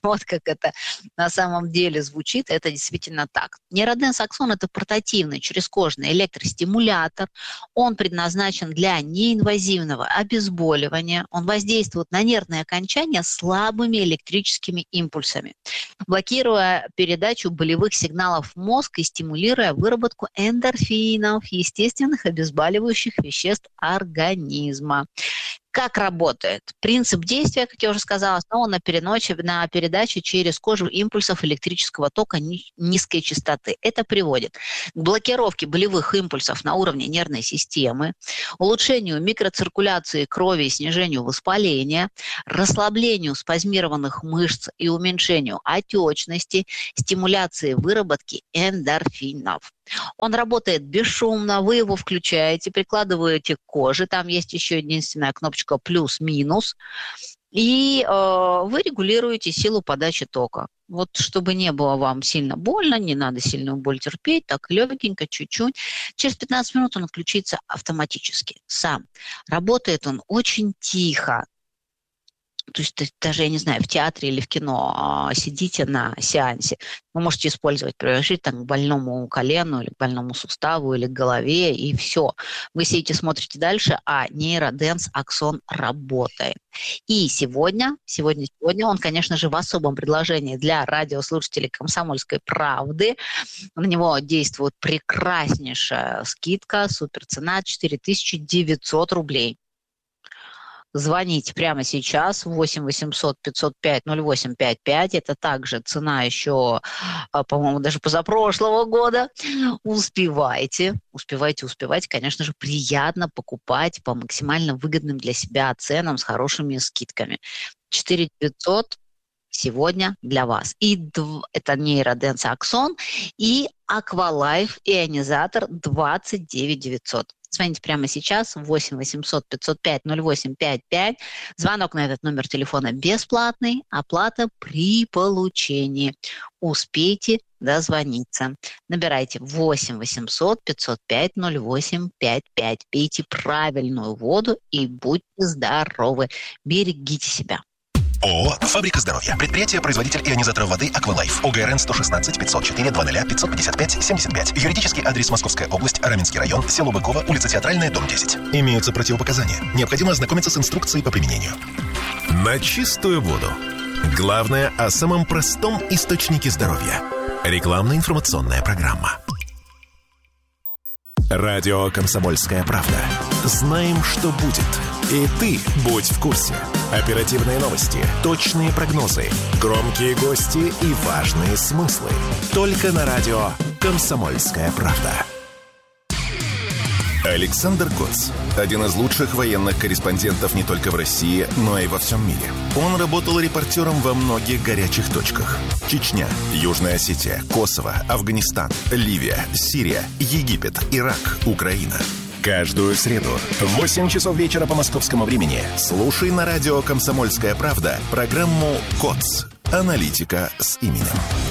Вот как это на самом деле звучит, это действительно так. Нейроденс Аксон – это портативный черезкожный электростимулятор. Он предназначен для неинвазивного обезболивания. Он воздействует на нервные окончания слабыми электрическими импульсами, блокируя передачу болевых сигналов в мозг и стимулируя выработку эндорфинов, естественных обезболивающих веществ организма. Как работает? Принцип действия, как я уже сказала, основан на переночи, на передаче через кожу импульсов электрического тока низкой частоты. Это приводит к блокировке болевых импульсов на уровне нервной системы, улучшению микроциркуляции крови и снижению воспаления, расслаблению спазмированных мышц и уменьшению отечности, стимуляции выработки эндорфинов. Он работает бесшумно, вы его включаете, прикладываете к коже, там есть еще единственная кнопочка плюс-минус, и э, вы регулируете силу подачи тока. Вот чтобы не было вам сильно больно, не надо сильную боль терпеть, так легенько, чуть-чуть. Через пятнадцать минут он отключится автоматически, сам. Работает он очень тихо. То есть даже, я не знаю, в театре или в кино а, сидите на сеансе, вы можете использовать, приложить там, к больному колену или к больному суставу или к голове, и все. Вы сидите, смотрите дальше, а нейроденс Аксон работает. И сегодня, сегодня, сегодня он, конечно же, в особом предложении для радиослушателей «Комсомольской правды». На него действует прекраснейшая скидка, суперцена четыре тысячи девятьсот рублей. Звоните прямо сейчас восемь восемьсот пятьсот пять ноль восемь пять пять. Это также цена еще, по-моему, даже позапрошлого года. Успевайте, успевайте, успевайте. Конечно же, приятно покупать по максимально выгодным для себя ценам с хорошими скидками. четыре девятьсот сегодня для вас. И дв... это нейроденс Аксон и Аквалайф ионизатор двадцать девять девятьсот. Звоните прямо сейчас восемь восемьсот пятьсот пять ноль восемь пять пять. Звонок на этот номер телефона бесплатный, оплата при получении. Успейте дозвониться. Набирайте восемь восемьсот пятьсот пять ноль восемь пять пять. Пейте правильную воду и будьте здоровы. Берегите себя. ООО «Фабрика здоровья». Предприятие-производитель ионизаторов воды «Аквалайф». ОГРН сто шестнадцать пятьсот четыре двадцать пятьсот пятьдесят пять семьдесят пять. Юридический адрес: Московская область, Раменский район, село Быково, улица Театральная, дом десять. Имеются противопоказания. Необходимо ознакомиться с инструкцией по применению. На чистую воду. Главное о самом простом источнике здоровья. Рекламно-информационная программа. Радио «Комсомольская правда». Знаем, что будет. И ты будь в курсе. Оперативные новости, точные прогнозы, громкие гости и важные смыслы. Только на радио «Комсомольская правда». Александр Коц – один из лучших военных корреспондентов не только в России, но и во всем мире. Он работал репортером во многих горячих точках. Чечня, Южная Осетия, Косово, Афганистан, Ливия, Сирия, Египет, Ирак, Украина. Каждую среду в восемь часов вечера по московскому времени слушай на радио «Комсомольская правда» программу «КОЦ. Аналитика с именем».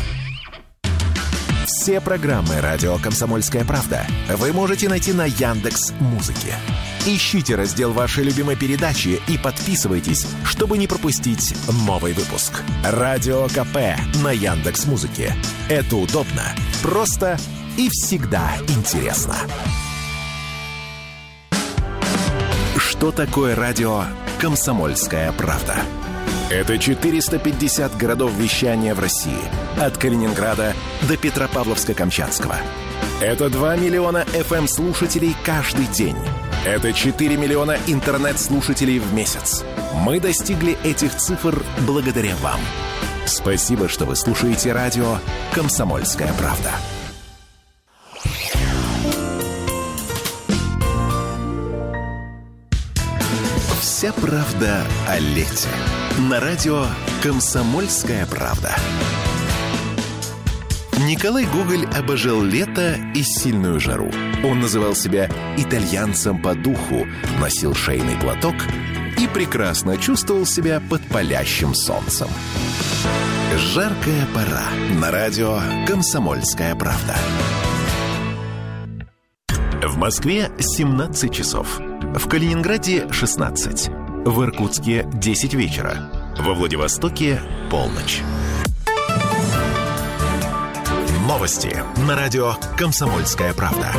Все программы радио «Комсомольская правда» вы можете найти на Яндекс.Музыке. Ищите раздел вашей любимой передачи и подписывайтесь, чтобы не пропустить новый выпуск. Радио КП на Яндекс.Музыке. Это удобно, просто и всегда интересно. Что такое радио «Комсомольская правда»? Это четыреста пятьдесят городов вещания в России. От Калининграда до Петропавловска-Камчатского. Это два миллиона эф эм-слушателей каждый день. Это четыре миллиона интернет-слушателей в месяц. Мы достигли этих цифр благодаря вам. Спасибо, что вы слушаете радио «Комсомольская правда». Вся правда о лете. На радио «Комсомольская правда». Николай Гоголь обожал лето и сильную жару. Он называл себя итальянцем по духу, носил шейный платок и прекрасно чувствовал себя под палящим солнцем. Жаркая пора. На радио «Комсомольская правда». В Москве семнадцать часов. В Калининграде шестнадцать. В Иркутске десять вечера. Во Владивостоке полночь. Новости на радио «Комсомольская правда».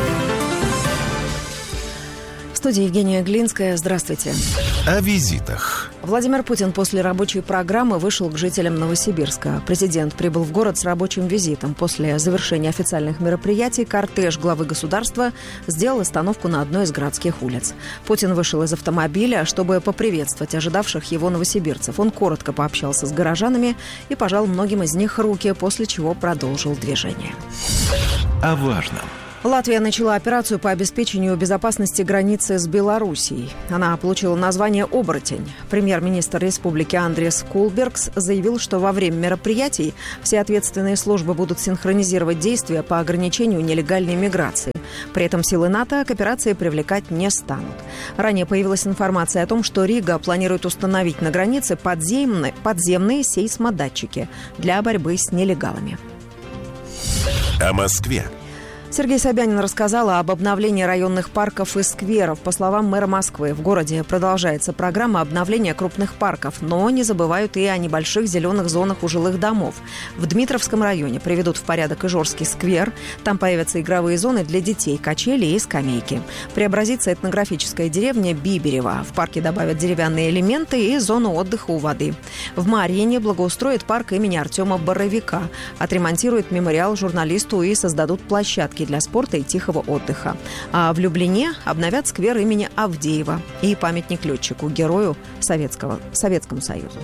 В студии Евгения Глинская. Здравствуйте. О визитах. Владимир Путин после рабочей программы вышел к жителям Новосибирска. Президент прибыл в город с рабочим визитом. После завершения официальных мероприятий кортеж главы государства сделал остановку на одной из городских улиц. Путин вышел из автомобиля, чтобы поприветствовать ожидавших его новосибирцев. Он коротко пообщался с горожанами и пожал многим из них руки, после чего продолжил движение. О важном. Латвия начала операцию по обеспечению безопасности границы с Белоруссией. Она получила название «Оборотень». Премьер-министр республики Андрис Кулбергс заявил, что во время мероприятий все ответственные службы будут синхронизировать действия по ограничению нелегальной миграции. При этом силы НАТО к операции привлекать не станут. Ранее появилась информация о том, что Рига планирует установить на границе подземные, подземные сейсмодатчики для борьбы с нелегалами. О Москве. Сергей Собянин рассказал об обновлении районных парков и скверов. По словам мэра Москвы, в городе продолжается программа обновления крупных парков, но не забывают и о небольших зеленых зонах у жилых домов. В Дмитровском районе приведут в порядок Ижорский сквер. Там появятся игровые зоны для детей, качели и скамейки. Преобразится этнографическая деревня Биберево. В парке добавят деревянные элементы и зону отдыха у воды. В Марьине благоустроят парк имени Артема Боровика. Отремонтируют мемориал журналисту и создадут площадки для спорта и тихого отдыха. А в Люблине обновят сквер имени Авдеева и памятник летчику, герою Советского, Советскому Союзу.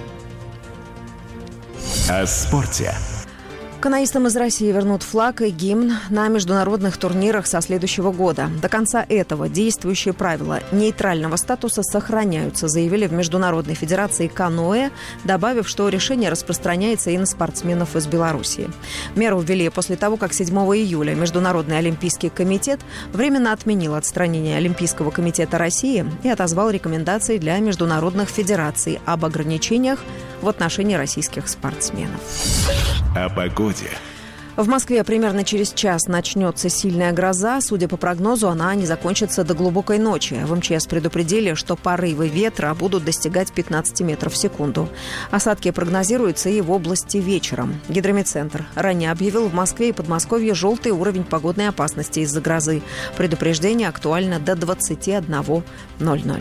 О спорте. Каноистам из России вернут флаг и гимн на международных турнирах со следующего года. До конца этого действующие правила нейтрального статуса сохраняются, заявили в Международной федерации каноэ, добавив, что решение распространяется и на спортсменов из Белоруссии. Меру ввели после того, как седьмого июля Международный олимпийский комитет временно отменил отстранение Олимпийского комитета России и отозвал рекомендации для международных федераций об ограничениях в отношении российских спортсменов. О погоде. В Москве примерно через час начнется сильная гроза. Судя по прогнозу, она не закончится до глубокой ночи. В МЧС предупредили, что порывы ветра будут достигать пятнадцать метров в секунду. Осадки прогнозируются и в области вечером. Гидрометцентр ранее объявил в Москве и Подмосковье желтый уровень погодной опасности из-за грозы. Предупреждение актуально до двадцати одного ноль-ноль.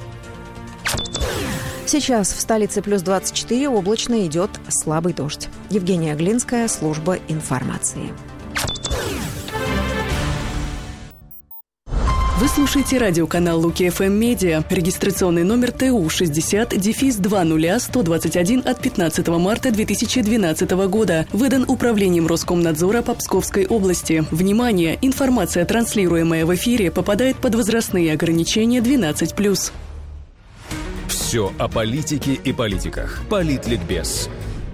Сейчас в столице плюс двадцать четыре, облачно, идет слабый дождь. Евгения Глинская, служба информации. Вы слушаете радиоканал Луки эф эм Медиа. Регистрационный номер тэ у шестьдесят дефис два ноль сто двадцать один от пятнадцатого марта две тысячи двенадцатого года. Выдан Управлением Роскомнадзора по Псковской области. Внимание! Информация, транслируемая в эфире, попадает под возрастные ограничения двенадцать плюс. Все о политике и политиках. Политликбез.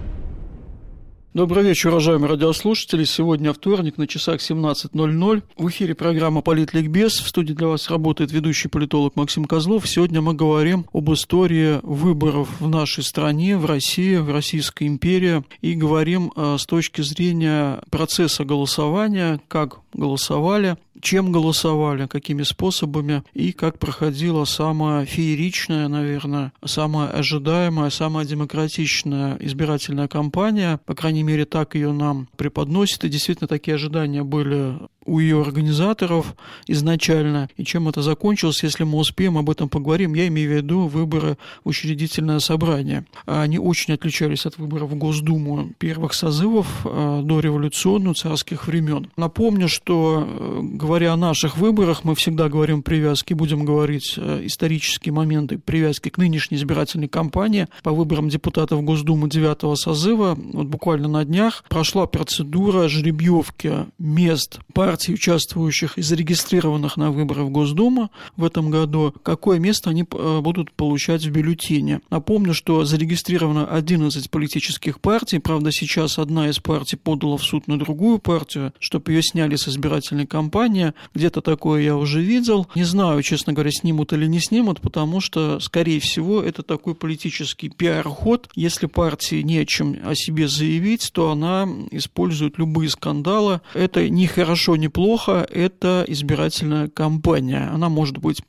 Добрый вечер, уважаемые радиослушатели. Сегодня вторник, на часах семнадцать ноль ноль. В эфире программа «Политликбез». В студии для вас работает ведущий политолог Максим Козлов. Сегодня мы говорим об истории выборов в нашей стране, в России, в Российской империи. И говорим с точки зрения процесса голосования, как голосовали, чем голосовали, какими способами и как проходила самая фееричная, наверное, самая ожидаемая, самая демократичная избирательная кампания. По крайней мере, так ее нам преподносят. И действительно, такие ожидания были у ее организаторов изначально. И чем это закончилось, если мы успеем, об этом поговорим. Я имею в виду выборы в учредительное собрание. Они очень отличались от выборов в Госдуму первых созывов дореволюционных царских времен. Напомню, что, говоря о наших выборах, мы всегда говорим привязки, будем говорить исторические моменты привязки к нынешней избирательной кампании по выборам депутатов Госдумы девятого созыва. Вот буквально на днях прошла процедура жеребьевки мест партий, участвующих и зарегистрированных на выборах в Госдуму в этом году, какое место они будут получать в бюллетене. Напомню, что зарегистрировано одиннадцать политических партий, правда, сейчас одна из партий подала в суд на другую партию, чтобы ее сняли с избирательной кампании. Где-то такое я уже видел. Не знаю, честно говоря, снимут или не снимут, потому что, скорее всего, это такой политический пиар-ход. Если партии не о чем о себе заявить, то она использует любые скандалы. Это не хорошо, не плохо, это избирательная кампания. Она может быть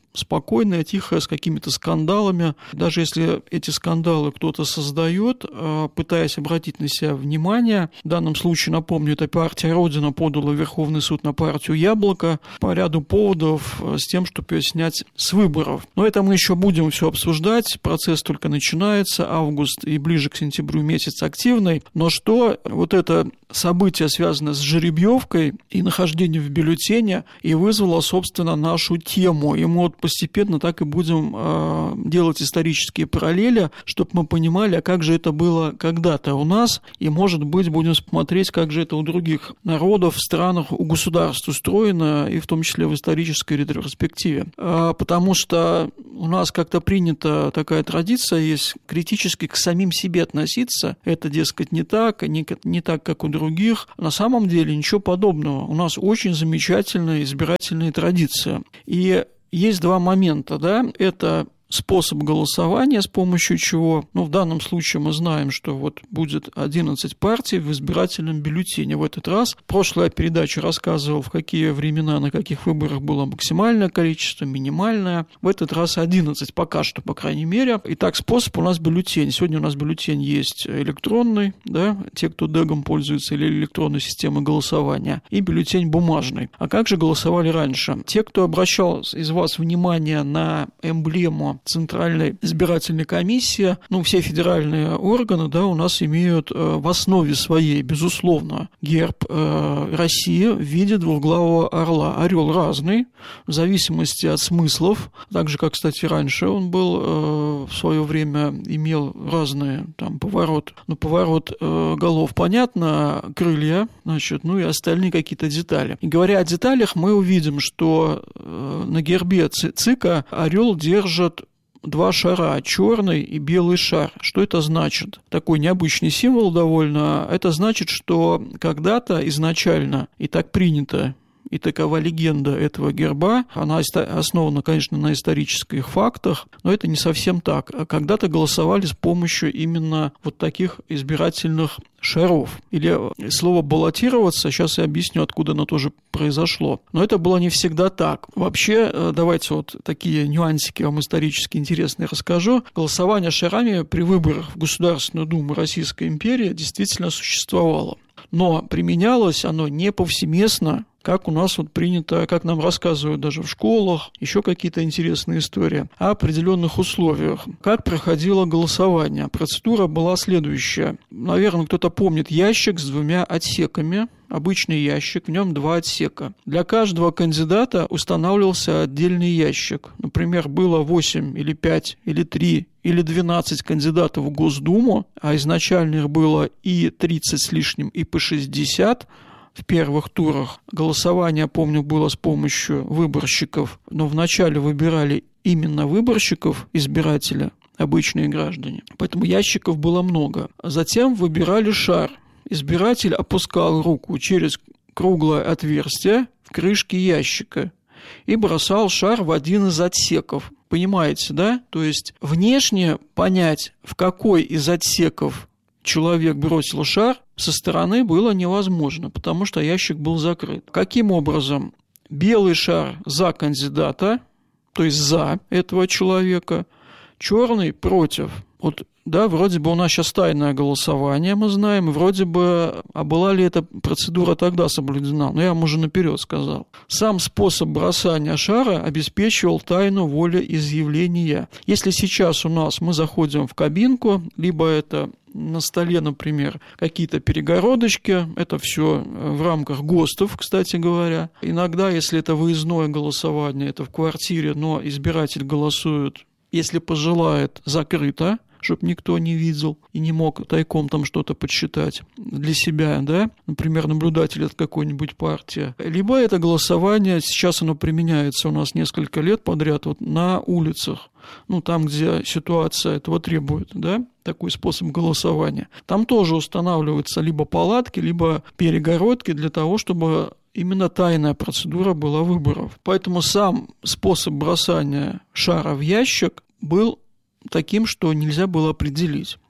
спокойная, тихая, с какими-то скандалами. Даже если эти скандалы кто-то создает, пытаясь обратить на себя внимание, в данном случае, напомню, это партия «Родина» подала в Верховный суд на партию «Яблоко» по ряду поводов с тем, чтобы ее снять с выборов. Но это мы еще будем все обсуждать. Процесс только начинается, август и ближе к сентябрю месяц активный. Но что вот это событие, связанное с жеребьевкой и нахождением в бюллетене, и вызвало, собственно, нашу тему. И мы вот постепенно так и будем э, делать исторические параллели, чтобы мы понимали, а как же это было когда-то у нас, и, может быть, будем смотреть, как же это у других народов, в странах, у государств устроено, и в том числе в исторической ретроспективе. Э, потому что у нас как-то принята такая традиция есть критически к самим себе относиться. Это, дескать, не так, не, не так, как у других. На самом деле ничего подобного. У нас очень замечательная избирательная традиция. И есть два момента, да, это способ голосования, с помощью чего, ну, в данном случае мы знаем, что вот будет одиннадцать партий в избирательном бюллетене в этот раз. В прошлой передаче рассказывал, в какие времена, на каких выборах было максимальное количество, минимальное. В этот раз одиннадцать, пока что, по крайней мере. Итак, способ у нас бюллетень. Сегодня у нас бюллетень есть электронный, да, те, кто дэгом пользуется, или электронной системой голосования, и бюллетень бумажный. А как же голосовали раньше? Те, кто обращал из вас внимание на эмблему Центральной избирательной комиссии, ну, все федеральные органы, да, у нас имеют э, в основе своей, безусловно, герб э, России в виде двухглавого орла. Орел разный, в зависимости от смыслов, так же, как, кстати, раньше он был, э, в свое время имел разные, там, поворот, ну, поворот э, голов, понятно, крылья, значит, ну, и остальные какие-то детали. И говоря о деталях, мы увидим, что э, на гербе ЦИКа орел держит два шара, черный и белый шар. Что это значит? Такой необычный символ довольно. Это значит, что когда-то изначально, и так принято, и такова легенда этого герба, она основана, конечно, на исторических фактах, но это не совсем так. Когда-то голосовали с помощью именно вот таких избирательных шаров. Или слово «баллотироваться», сейчас я объясню, откуда оно тоже произошло. Но это было не всегда так. Вообще, давайте вот такие нюансики вам исторически интересные расскажу. Голосование шарами при выборах в Государственную Думу Российской империи действительно существовало. Но применялось оно не повсеместно, как у нас вот принято, как нам рассказывают даже в школах, еще какие-то интересные истории, о определенных условиях. Как проходило голосование? Процедура была следующая. Наверное, кто-то помнит ящик с двумя отсеками. Обычный ящик, в нем два отсека. Для каждого кандидата устанавливался отдельный ящик. Например, было восемь или пять или три или двенадцать кандидатов в Госдуму, а изначально их было и тридцать с лишним, и по шестьдесят. В первых турах голосование, помню, было с помощью выборщиков, но вначале выбирали именно выборщиков, избирателя, обычные граждане. Поэтому ящиков было много. Затем выбирали шар. Избиратель опускал руку через круглое отверстие в крышке ящика и бросал шар в один из отсеков. Понимаете, да? То есть внешне понять, в какой из отсеков человек бросил шар, со стороны было невозможно, потому что ящик был закрыт. Каким образом? Белый шар за кандидата, то есть за этого человека, черный против. Вот, да, вроде бы у нас сейчас тайное голосование, мы знаем, вроде бы, а была ли эта процедура тогда соблюдена? Но я вам уже наперед сказал. Сам способ бросания шара обеспечивал тайну волеизъявления. Если сейчас у нас мы заходим в кабинку, либо это на столе, например, какие-то перегородочки, это все в рамках ГОСТов, кстати говоря. Иногда, если это выездное голосование, это в квартире, но избиратель голосует, если пожелает, закрыто, чтобы никто не видел и не мог тайком там что-то подсчитать для себя, да, например, наблюдатель от какой-нибудь партии. Либо это голосование, сейчас оно применяется у нас несколько лет подряд вот на улицах, ну, там, где ситуация этого требует, да, такой способ голосования. Там тоже устанавливаются либо палатки, либо перегородки для того, чтобы именно тайная процедура была выборов. Поэтому сам способ бросания шара в ящик был таким, что нельзя было определить.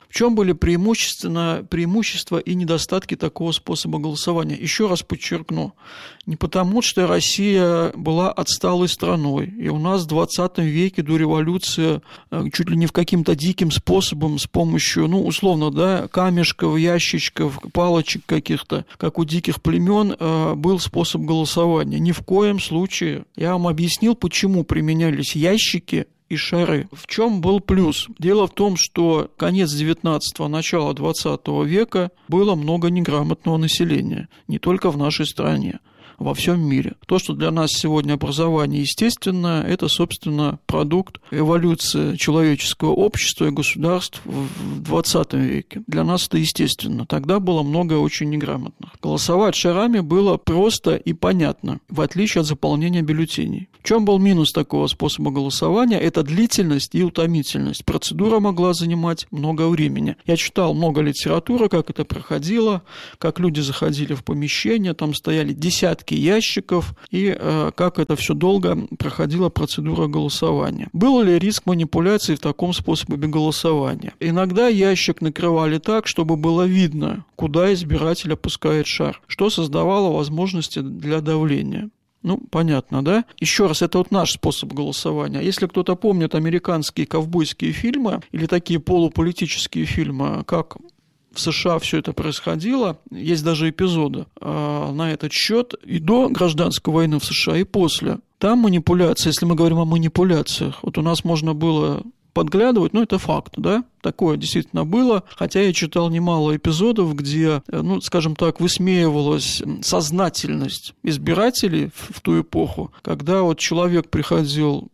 В чем были преимущественно, преимущества и недостатки такого способа голосования? Еще раз подчеркну, не потому, что Россия была отсталой страной, и у нас в двадцатом веке до революции чуть ли не в каким-то диким способом с помощью, ну, условно, да, камешков, ящичков, палочек каких-то, как у диких племен, был способ голосования. Ни в коем случае. Я вам объяснил, почему применялись ящики и шары. В чем был плюс? Дело в том, что конец девятнадцатого, начало двадцатого века было много неграмотного населения, не только в нашей стране, во всем мире. То, что для нас сегодня образование естественно, это, собственно, продукт эволюции человеческого общества и государств в двадцатом веке. Для нас это естественно. Тогда было много очень неграмотных. Голосовать шарами было просто и понятно, в отличие от заполнения бюллетеней. В чем был минус такого способа голосования? Это длительность и утомительность. Процедура могла занимать много времени. Я читал много литературы, как это проходило, как люди заходили в помещение, там стояли десятки ящиков, и э, как это все долго проходила процедура голосования. Был ли риск манипуляции в таком способе голосования? Иногда ящик накрывали так, чтобы было видно, куда избиратель опускает шар, что создавало возможности для давления. Ну, понятно, да? Еще раз, это вот наш способ голосования. Если кто-то помнит американские ковбойские фильмы или такие полуполитические фильмы, как в США все это происходило, есть даже эпизоды э, на этот счет и до гражданской войны в США, и после. Там манипуляции, если мы говорим о манипуляциях, вот у нас можно было подглядывать, ну, это факт, да, такое действительно было, хотя я читал немало эпизодов, где, ну, скажем так, высмеивалась сознательность избирателей в, в ту эпоху, когда вот человек приходил,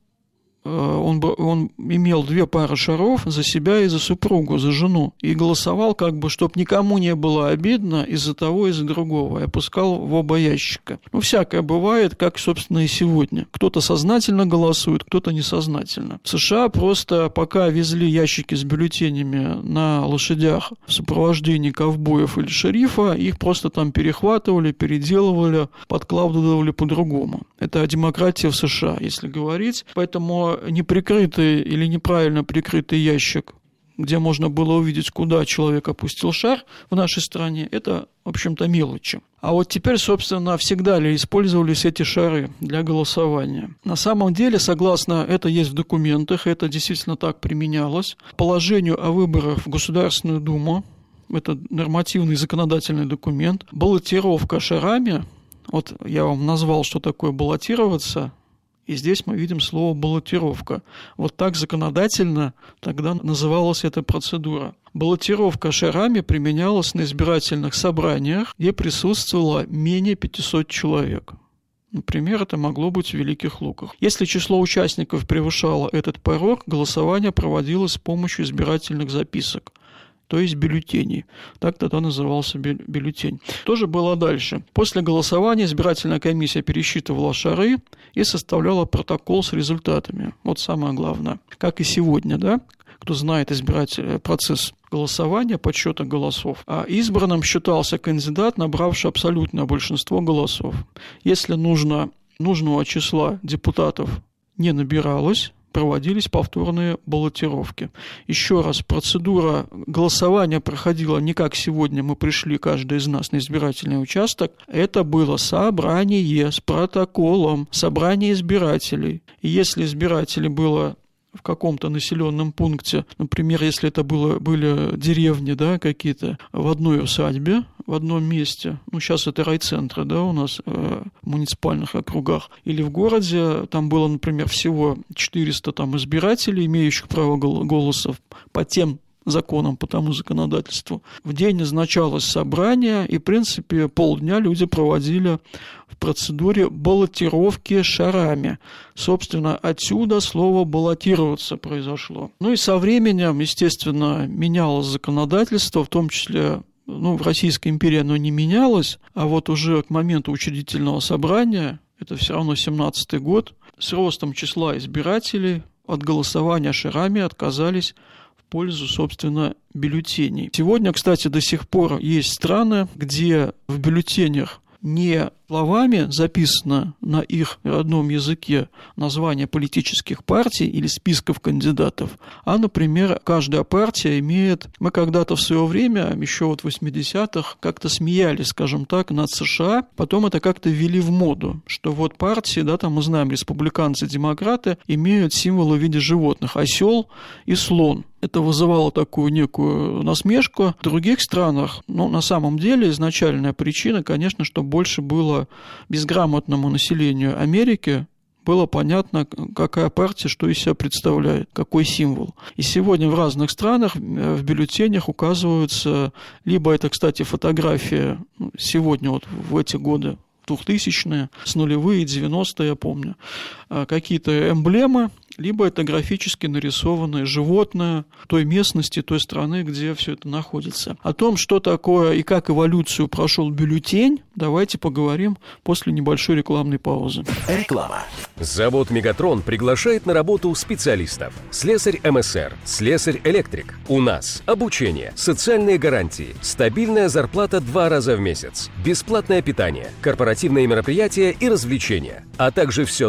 Он, он имел две пары шаров за себя и за супругу, за жену, и голосовал, как бы, чтобы никому не было обидно из-за того и из-за другого, и опускал в оба ящика. Ну, всякое бывает, как, собственно, и сегодня. Кто-то сознательно голосует, кто-то несознательно. В США просто пока везли ящики с бюллетенями на лошадях в сопровождении ковбоев или шерифа, их просто там перехватывали, переделывали, подкладывали по-другому. Это о демократии в США, если говорить. Поэтому неприкрытый или неправильно прикрытый ящик, где можно было увидеть, куда человек опустил шар в нашей стране, это, в общем-то, мелочи. А вот теперь, собственно, всегда ли использовались эти шары для голосования? На самом деле, согласно, это есть в документах, это действительно так применялось. Положению о выборах в Государственную Думу, это нормативный законодательный документ, баллотировка шарами, вот я вам назвал, что такое баллотироваться, и здесь мы видим слово «баллотировка». Вот так законодательно тогда называлась эта процедура. Баллотировка шарами применялась на избирательных собраниях, где присутствовало менее пятисот человек. Например, это могло быть в Великих Луках. Если число участников превышало этот порог, голосование проводилось с помощью избирательных записок, то есть бюллетеней. Так тогда назывался бюллетень. Тоже было дальше. После голосования избирательная комиссия пересчитывала шары и составляла протокол с результатами. Вот самое главное. Как и сегодня, да? Кто знает избиратель, процесс голосования, подсчета голосов. А избранным считался кандидат, набравший абсолютное большинство голосов. Если нужно, нужного числа депутатов не набиралось, проводились повторные баллотировки. Еще раз, процедура голосования проходила не как сегодня, мы пришли, каждый из нас, на избирательный участок. Это было собрание с протоколом, собрание избирателей. И если избирателей было в каком-то населенном пункте, например, если это было, были деревни, да, какие-то, в одной усадьбе, в одном месте, ну, сейчас это райцентры, да, у нас э, в муниципальных округах, или в городе, там было, например, всего четыреста там избирателей, имеющих право голосов по тем законам, по тому законодательству. В день назначалось собрание, и, в принципе, полдня люди проводили в процедуре баллотировки шарами. Собственно, отсюда слово «баллотироваться» произошло. Ну и со временем, естественно, менялось законодательство, в том числе, ну, в Российской империи оно не менялось, а вот уже к моменту учредительного собрания, это все равно семнадцатый год, с ростом числа избирателей от голосования шарами отказались в пользу, собственно, бюллетеней. Сегодня, кстати, до сих пор есть страны, где в бюллетенях не словами записано на их родном языке название политических партий или списков кандидатов, а, например, каждая партия имеет... Мы когда-то в свое время, еще вот в восьмидесятых, как-то смеялись, скажем так, над США, потом это как-то ввели в моду, что вот партии, да, там мы знаем, республиканцы, демократы, имеют символы в виде животных, осел и слон. Это вызывало такую некую насмешку. В других странах, ну, на самом деле, изначальная причина, конечно, что больше было безграмотному населению Америки, было понятно, какая партия что из себя представляет, какой символ. И сегодня в разных странах в бюллетенях указываются, либо это, кстати, фотография сегодня вот в эти годы, двухтысячные, с нулевые, девяностые, я помню, какие-то эмблемы, либо это графически нарисованное животное той местности, той страны, где все это находится. О том, что такое и как эволюцию прошел бюллетень, давайте поговорим после небольшой рекламной паузы. Реклама. Завод «Мегатрон» приглашает на работу специалистов. Слесарь эм эс эр, слесарь-электрик. У нас обучение, социальные гарантии, стабильная зарплата два раза в месяц, бесплатное питание, корпоративные мероприятия и развлечения, а также все